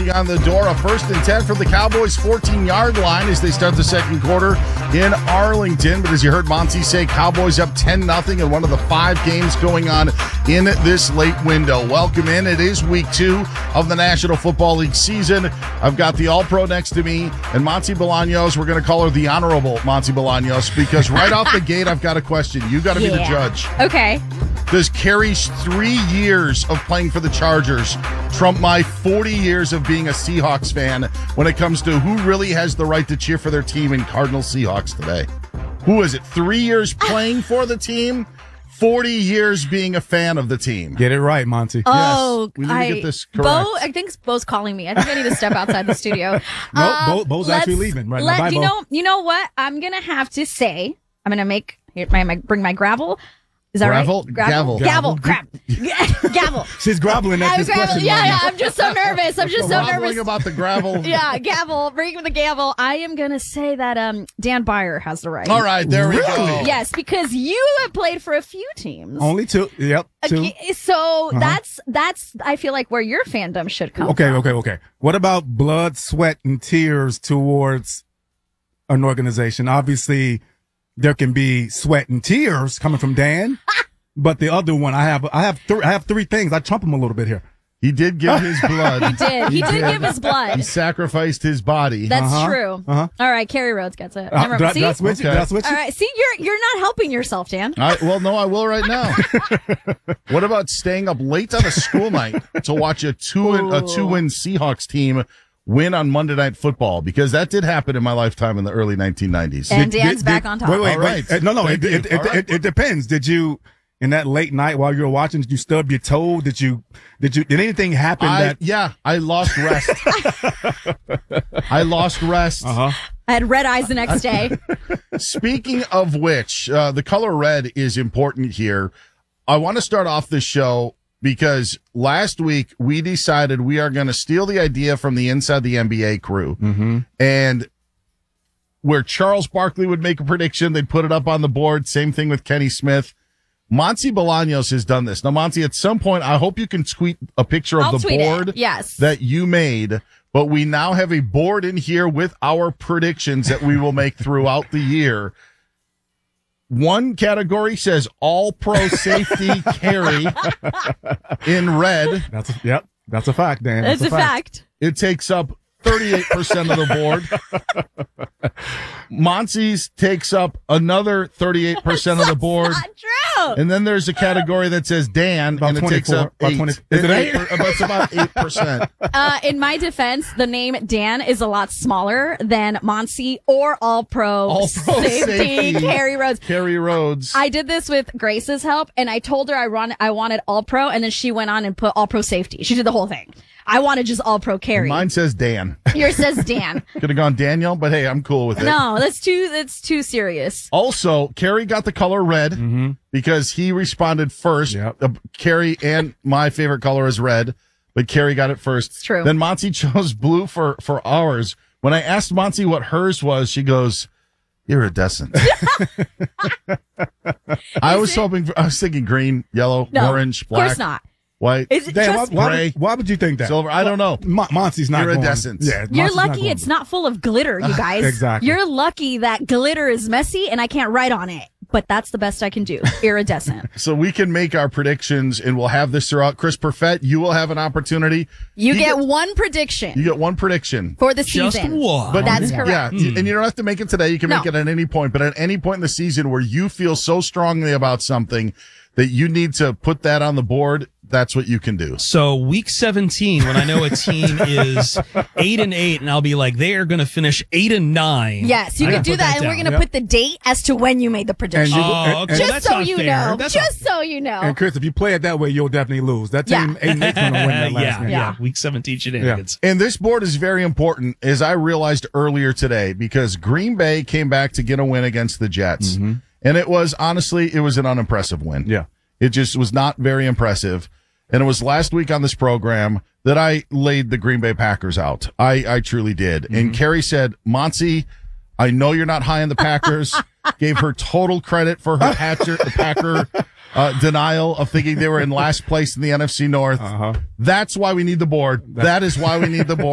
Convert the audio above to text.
knocking on the door. A 1st and 10 from the Cowboys' 14-yard line as they start the second quarter in Arlington. But as you heard Monty say, Cowboys up 10-0 in one of the 5 games going on in this late window. Welcome in. It is week 2 of the National Football League season. I've got the All-Pro next to me, and Monty Bolaños. We're going to call her the Honorable Monty Bolaños because right off the gate, I've got a question. You got to be the judge. Okay. Does Carrie's 3 years of playing for the Chargers trump my 40 years of being a Seahawks fan when it comes to who really has the right to cheer for their team in Cardinals Seahawks today? Who is it? 3 years playing for the team, 40 years being a fan of the team. Get it right, Monty. Oh, yes, we need to get this correct. Bo, I think Bo's calling me. I think I need to step outside the studio. No, Bo's actually leaving right now. Bye, Bo. You know what? I'm going to have to say, I'm going to bring my gravel. Is that Gravel? right? Gravel. Gavel. Crap. Gavel. She's groveling at this question. Yeah, I'm just so nervous. I'm just so nervous. About the gravel. Yeah, gavel. Bring the gavel. I am going to say that Dan Byer has the right. All right, there we go. Yes, because you have played for a few teams. Only 2. Yep, 2. Okay, so that's I feel like where your fandom should come from. Okay. What about blood, sweat, and tears towards an organization? Obviously, there can be sweat and tears coming from Dan, but the other one, I have 3 things. I trump him a little bit here. He did give his blood. He did give his blood. He sacrificed his body. That's true. All right, Kerry Rhodes gets it. Never mind. Did I switch you? All right, see, you're not helping yourself, Dan. Well, no, I will right now. What about staying up late on a school night to watch a two-win Seahawks team win on Monday Night Football? Because that did happen in my lifetime in the early 1990s. And Dan's back on top. Wait. Right. No. It depends. Did you, in that late night while you were watching, did you stub your toe? Did anything happen Yeah, I lost rest. I lost rest. I had red eyes the next day. Speaking of which, the color red is important here. I want to start off this show because last week we decided we are going to steal the idea from the Inside the NBA crew. Mm-hmm. And where Charles Barkley would make a prediction, they'd put it up on the board. Same thing with Kenny Smith. Monty Bolaños has done this. Now, Monty, at some point, I hope you can tweet a picture of the board that you made. But we now have a board in here with our predictions that we will make throughout the year. One category says all-pro safety carry in red. That's a fact, Dan. That's a fact. It takes up 38% of the board. Monty's takes up another 38% of the board. That's not true. And then there's a category that says Dan, and it takes up 8. Is it 8? It's about 8%. In my defense, the name Dan is a lot smaller than Monty or All-Pro safety Kerry Rhodes. Kerry Rhodes. I did this with Grace's help, and I told her I wanted All-Pro, and then she went on and put All-Pro safety. She did the whole thing. I wanted just All-Pro carry. Mine says Dan. Yours says Dan. Could have gone Daniel, but hey, I'm cool with it. No, that's too serious. Also, Kerry got the color red because he responded first. Yep. Kerry and my favorite color is red, but Kerry got it first. It's true. Then Monty chose blue for ours. When I asked Monty what hers was, she goes, iridescent. I was thinking green, yellow, orange, black. Of course not. White. Is it Dan, just gray? Why would you think that? Silver? I don't know. Monty's not iridescent. You're lucky it's not full of glitter, you guys. Exactly. You're lucky that glitter is messy and I can't write on it. But that's the best I can do. Iridescent. So we can make our predictions, and we'll have this throughout. Chris Perfett, you will have an opportunity. You get one prediction. You get one prediction. For the season. Just one. But that's correct. Yeah, and you don't have to make it today. You can make it at any point. But at any point in the season where you feel so strongly about something that you need to put that on the board, that's what you can do. So week 17, when I know a team is 8-8, and I'll be like, they are going to finish 8-9. Yes, you can do that, and we're going to put the date as to when you made the prediction. Okay. Just so you know. So you know. And Chris, if you play it that way, you'll definitely lose. That team 8-8 going to win that last game. Yeah, week 17 shenanigans. And this board is very important, as I realized earlier today, because Green Bay came back to get a win against the Jets. Mm-hmm. And it was an unimpressive win. Yeah. It just was not very impressive. And it was last week on this program that I laid the Green Bay Packers out. I truly did. Mm-hmm. And Kerry said, Monty, I know you're not high on the Packers. Gave her total credit for her Packer denial of thinking they were in last place in the NFC North. That's why we need the board. That is why we need the board.